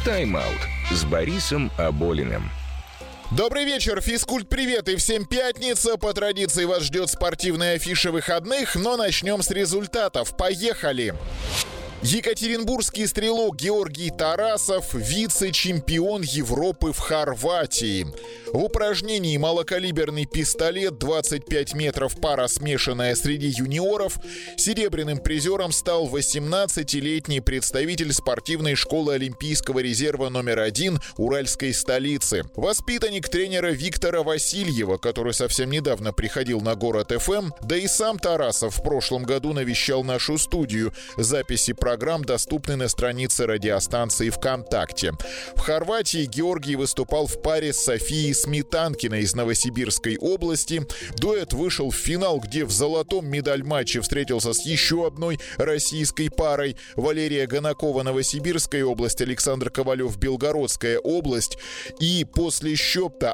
Тайм-аут с Борисом Аболиным. Добрый вечер, физкульт-привет и всем пятница. По традиции вас ждет спортивная афиша выходных, но начнем с результатов. Поехали! Екатеринбургский стрелок Георгий Тарасов – вице-чемпион Европы в Хорватии. В упражнении малокалиберный пистолет 25 метров пара смешанная среди юниоров серебряным призером стал 18-летний представитель спортивной школы Олимпийского резерва номер 1 Уральской столицы. Воспитанник тренера Виктора Васильева, который совсем недавно приходил на Город ФМ, да и сам Тарасов в прошлом году навещал нашу студию. Записи программ доступны на странице радиостанции ВКонтакте. В Хорватии Георгий выступал в паре с Софией Сметанкиной из Новосибирской области. Дуэт вышел в финал, где в золотом медаль-матче встретился с еще одной российской парой. Валерия Ганакова — Новосибирская область, Александр Ковалев — Белгородская область. И после счета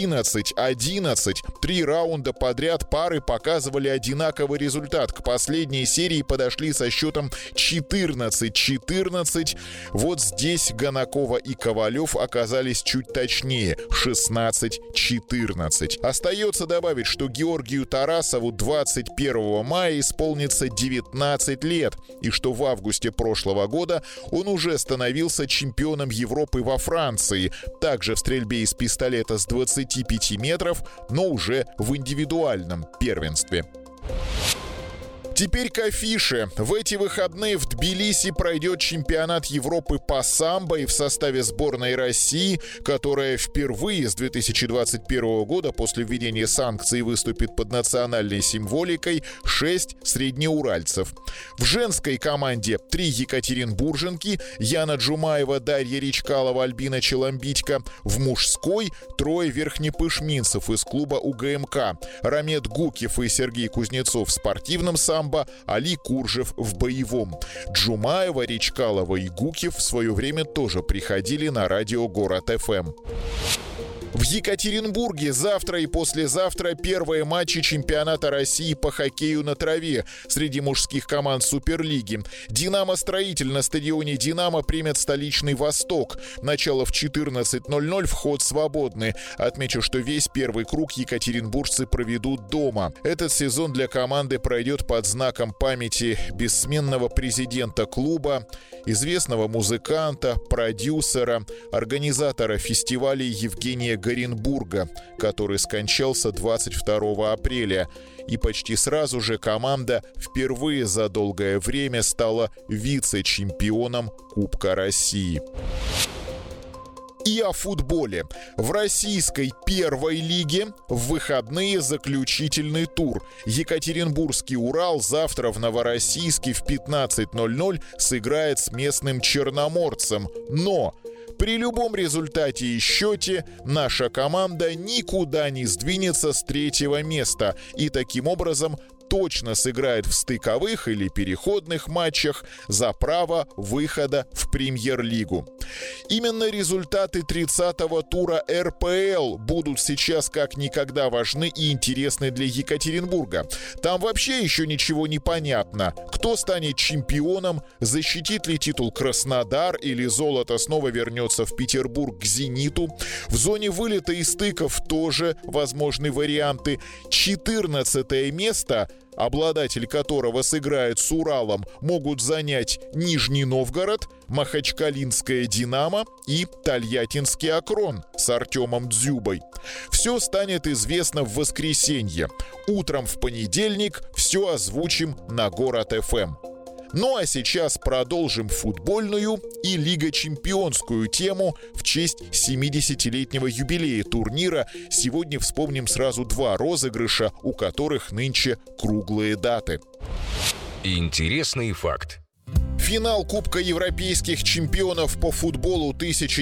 11-11 3 раунда подряд пары показывали одинаковый результат. К последней серии подошли со счетом 14-14. Вот здесь Ганакова и Ковалев оказались чуть точнее — 16-14. Остается добавить, что Георгию Тарасову 21 мая исполнится 19 лет, и что в августе прошлого года он уже становился чемпионом Европы во Франции, также в стрельбе из пистолета с 25 метров, но уже в индивидуальном первенстве. Теперь к афише. В эти выходные в Тбилиси пройдет чемпионат Европы по самбо, и в составе сборной России, которая впервые с 2021 года после введения санкций выступит под национальной символикой, 6 среднеуральцев. В женской команде 3 екатеринбурженки: Яна Джумаева, Дарья Речкалова, Альбина Челомбитько. В мужской 3 верхнепышминцев из клуба УГМК: Рамет Гукев и Сергей Кузнецов в спортивном самбо, Али Куржев в боевом. Джумаева, Речкалова и Гукев в свое время тоже приходили на радио Город ФМ. В Екатеринбурге завтра и послезавтра первые матчи чемпионата России по хоккею на траве среди мужских команд Суперлиги. «Динамо-Строитель» на стадионе «Динамо» примет столичный «Восток». Начало в 14:00, вход свободный. Отмечу, что весь первый круг екатеринбуржцы проведут дома. Этот сезон для команды пройдет под знаком памяти бессменного президента клуба, известного музыканта, продюсера, организатора фестивалей Евгения Горенбурга, который скончался 22 апреля. И почти сразу же команда впервые за долгое время стала вице-чемпионом Кубка России. И о футболе. В российской первой лиге в выходные заключительный тур. Екатеринбургский «Урал» завтра в Новороссийске в 15:00 сыграет с местным «Черноморцем». Но при любом результате и счете наша команда никуда не сдвинется с 3-го места и таким образом точно сыграет в стыковых или переходных матчах за право выхода в Премьер-лигу. Именно результаты 30-го тура РПЛ будут сейчас как никогда важны и интересны для Екатеринбурга. Там вообще еще ничего не понятно. Кто станет чемпионом, защитит ли титул Краснодар или золото снова вернется в Петербург к «Зениту». В зоне вылета и стыков тоже возможны варианты. 14-е место, обладатель которого сыграет с «Уралом», могут занять Нижний Новгород, Махачкалинская «Динамо» и Тольяттинский «Акрон» с Артемом Дзюбой. Все станет известно в воскресенье. Утром в понедельник все озвучим на Город ФМ. Ну а сейчас продолжим футбольную и лиго-чемпионскую тему в честь 70-летнего юбилея турнира. Сегодня вспомним сразу 2 розыгрыша, у которых нынче круглые даты. Интересный факт. Финал Кубка европейских чемпионов по футболу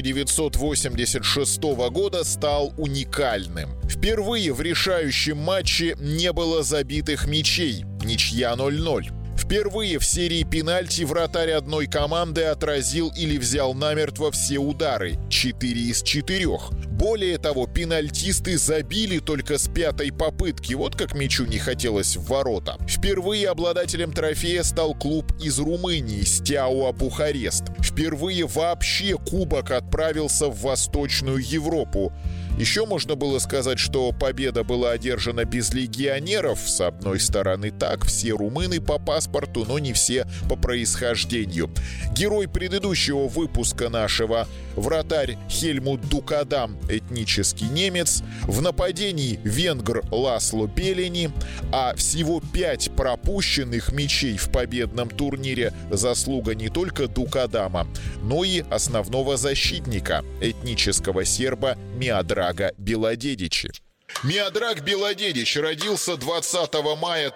1986 года стал уникальным. Впервые в решающем матче не было забитых мячей. Ничья 0-0. В Впервые в серии пенальти вратарь одной команды отразил или взял намертво все удары – 4 из 4. Более того, пенальтисты забили только с 5-й попытки, вот как мячу не хотелось в ворота. Впервые обладателем трофея стал клуб из Румынии – Стяуа Бухарест. Впервые вообще кубок отправился в Восточную Европу. Еще можно было сказать, что победа была одержана без легионеров. С одной стороны так, все румыны по паспорту, но не все по происхождению. Герой предыдущего выпуска нашего, вратарь Хельмут Дукадам, этнический немец, в нападении венгр Ласло Белени, а всего 5 пропущенных мячей в победном турнире заслуга не только Дукадама, но и основного защитника, этнического серба Миодрага Белодедичи. Миодраг Белодедич родился 20 мая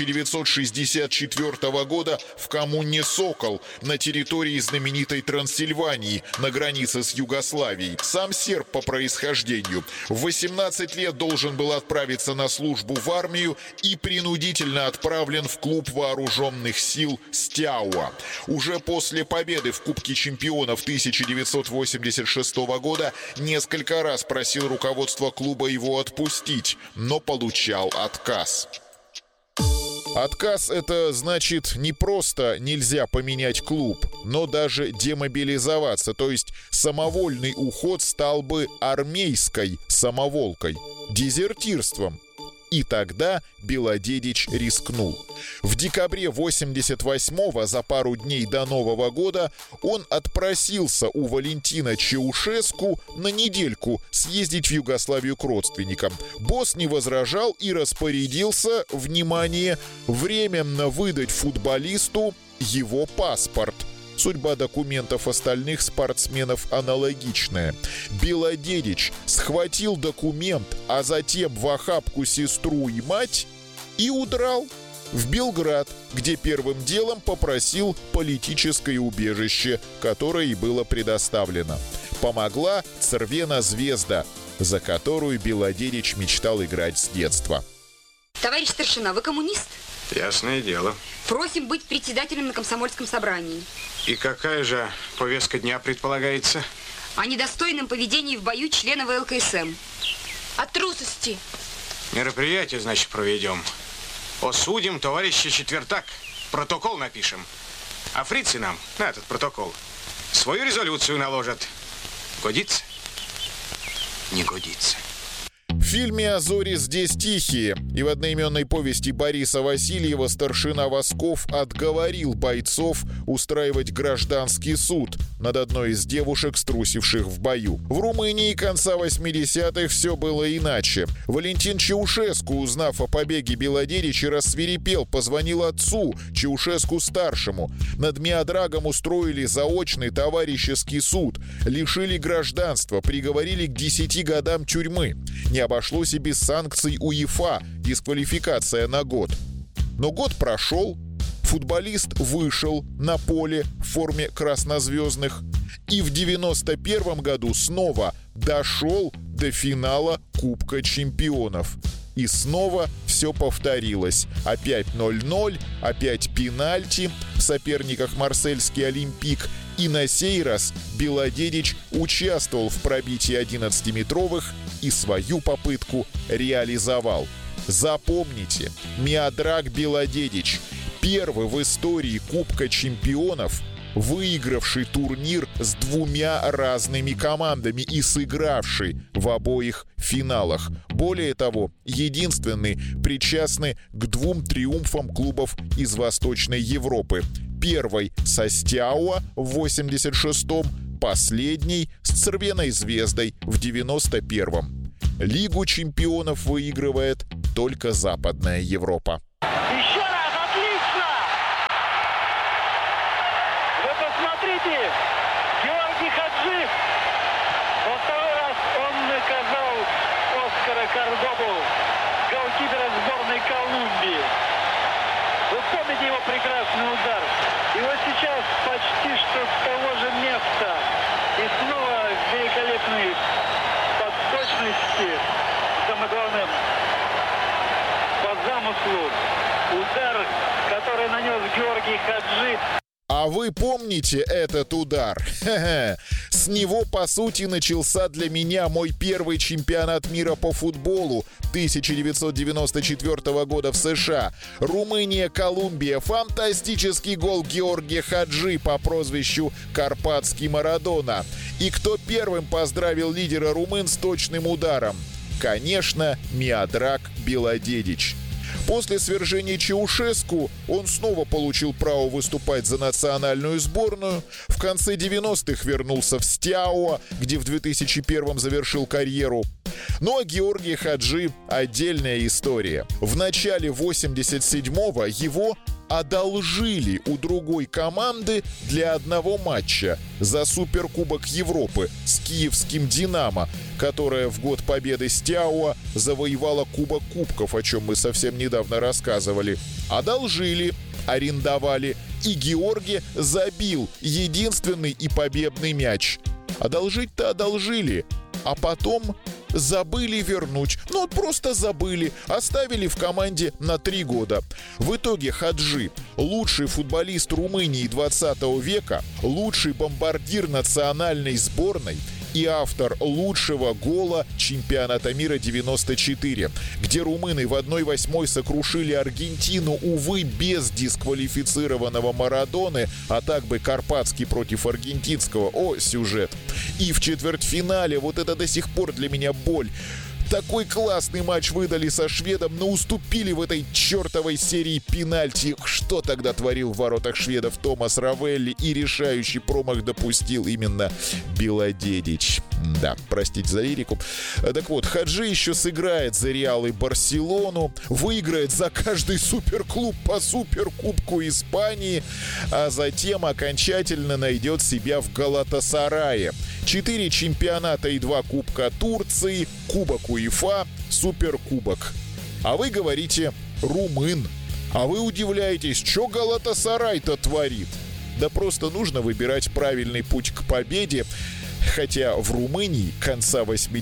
1964 года в коммуне Сокол на территории знаменитой Трансильвании на границе с Югославией. Сам серб по происхождению. В 18 лет должен был отправиться на службу в армию и принудительно отправлен в клуб вооруженных сил Стяуа. Уже после победы в Кубке чемпионов 1986 года несколько раз просил руководство клуба его отпустить, но получал отказ. Отказ — это значит не просто нельзя поменять клуб, но даже демобилизоваться, то есть самовольный уход стал бы армейской самоволкой, дезертирством. И тогда Белодедич рискнул. В декабре 88-го, за пару дней до Нового года, он отпросился у Валентина Чаушеску на недельку съездить в Югославию к родственникам. Босс не возражал и распорядился, внимание, временно выдать футболисту его паспорт. Судьба документов остальных спортсменов аналогичная. Белодедич схватил документ, а затем в охапку сестру и мать и удрал в Белград, где первым делом попросил политическое убежище, которое и было предоставлено. Помогла Црвена Звезда, за которую Белодедич мечтал играть с детства. Товарищ старшина, вы коммунист? Ясное дело. Просим быть председателем на комсомольском собрании. И какая же повестка дня предполагается? О недостойном поведении в бою членов ЛКСМ. О трусости. Мероприятие, значит, проведем. Осудим товарища Четвертак. Протокол напишем. А фрицы нам на этот протокол свою резолюцию наложат. Годится? Не годится. В фильме «А зори здесь тихие» и в одноименной повести Бориса Васильева старшина Восков отговорил бойцов устраивать гражданский суд над одной из девушек, струсивших в бою. В Румынии конца 80-х все было иначе. Валентин Чаушеску, узнав о побеге Белодедича, рассвирепел, позвонил отцу, Чаушеску-старшему. Над Миодрагом устроили заочный товарищеский суд, лишили гражданства, приговорили к 10 годам тюрьмы. Не обошлось и без санкций УЕФА, дисквалификация на год. Но год прошел, футболист вышел на поле в форме краснозвездных и в 91 году снова дошел до финала Кубка чемпионов. И снова все повторилось. Опять 0-0, опять пенальти, в соперниках марсельский «Олимпик». И на сей раз Белодедич участвовал в пробитии 11-метровых и свою попытку реализовал. Запомните, Миодраг Белодедич – первый в истории Кубка чемпионов, выигравший турнир с 2 разными командами и сыгравший в обоих финалах. Более того, единственный причастный к 2 триумфам клубов из Восточной Европы. Первый со Стяуа в 86-м, последний с Црвеной Звездой в 91-м. Лигу чемпионов выигрывает только Западная Европа. Еще раз, отлично! Вы посмотрите, Георгий Хаджиев, во второй раз он наказал Оскара Кордобу, голкипера сборной Колумбии. Вы помните его прекрасный удар? И вот сейчас почти что с того же места. И снова великолепный по точности, самое главное, по замыслу, удар, который нанес Георгий Хаджи. А вы помните этот удар? С него, по сути, начался для меня мой первый чемпионат мира по футболу 1994 года в США. Румыния-Колумбия. Фантастический гол Георгия Хаджи по прозвищу Карпатский Марадона. И кто первым поздравил лидера румын с точным ударом? Конечно, Миодраг Белодедич. После свержения Чаушеску он снова получил право выступать за национальную сборную. В конце 90-х вернулся в Стяуа, где в 2001-м завершил карьеру. Ну а Георгий Хаджи – отдельная история. В начале 87-го его одолжили у другой команды для одного матча за Суперкубок Европы с киевским «Динамо», которая в год победы Стяуа завоевала Кубок Кубков, о чем мы совсем недавно рассказывали. Одолжили, арендовали, и Георгий забил единственный и победный мяч. Одолжить-то одолжили, а потом забыли вернуть. Ну вот просто забыли. Оставили в команде на 3 года. В итоге Хаджи – лучший футболист Румынии 20 века, лучший бомбардир национальной сборной и автор лучшего гола чемпионата мира 94, где румыны в 1/8 сокрушили Аргентину, увы, без дисквалифицированного Марадоны, а так бы Карпатский против аргентинского. О, сюжет. И в четвертьфинале, вот это до сих пор для меня боль. Такой классный матч выдали со шведом, но уступили в этой чертовой серии пенальти. Что тогда творил в воротах шведов Томас Равелли, и решающий промах допустил именно Белодедич. Да, простите за лирику. Так вот, Хаджи еще сыграет за Реал и Барселону, выиграет за каждый суперклуб по суперкубку Испании, а затем окончательно найдет себя в Галатасарае. 4 чемпионата и 2 кубка Турции, Кубок УЕФА, Суперкубок. А вы говорите «румын». А вы удивляетесь, что Галатасарай-то творит? Да просто нужно выбирать правильный путь к победе. Хотя в Румынии конца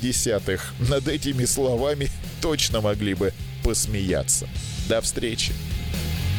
80-х над этими словами точно могли бы посмеяться. До встречи.